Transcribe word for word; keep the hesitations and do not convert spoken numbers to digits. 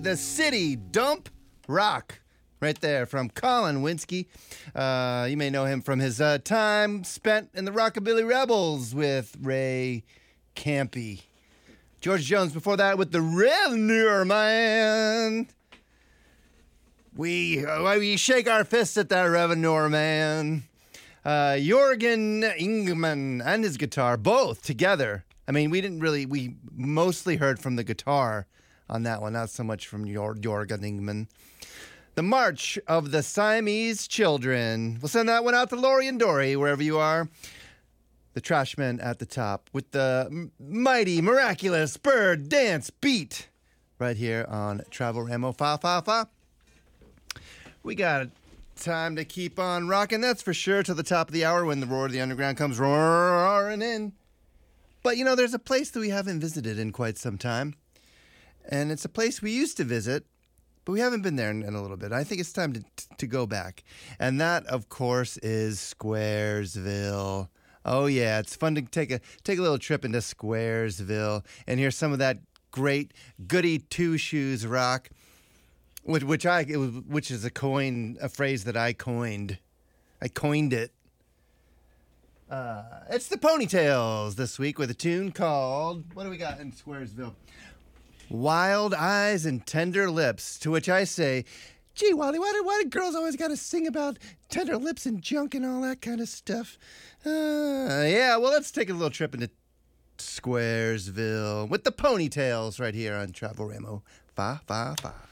the city dump rock. Right there from Colin Winsky. Uh, you may know him from his uh, time spent in the Rockabilly Rebels with Ray Campy. George Jones before that with the Revenue Man. We, uh, we shake our fists at that Revenue Man. Uh, Jorgen Ingman and his guitar, both together. I mean, we didn't really, we mostly heard from the guitar on that one, not so much from Jorgen Ingman. The March of the Siamese Children. We'll send that one out to Lori and Dory, wherever you are. The Trashmen at the top with the m- mighty, miraculous bird dance beat right here on Travel Ramo Fa Fa Fa. We got time to keep on rocking, that's for sure, to the top of the hour when the Roar of the Underground comes roaring in. But, you know, there's a place that we haven't visited in quite some time. And it's a place we used to visit, but we haven't been there in, in a little bit. I think it's time to to go back. And that, of course, is Squaresville. Oh, yeah, it's fun to take a take a little trip into Squaresville and hear some of that great goody two-shoes rock, which, which, I, it was, which is a coin, a phrase that I coined. I coined it. Uh, it's the Ponytails this week with a tune called, what do we got in Squaresville? Wild Eyes and Tender Lips, to which I say, gee, Wally, why do, why do girls always got to sing about tender lips and junk and all that kind of stuff? Uh, yeah, well, let's take a little trip into Squaresville with the Ponytails right here on Travel Ramo. Fa, fa, fa.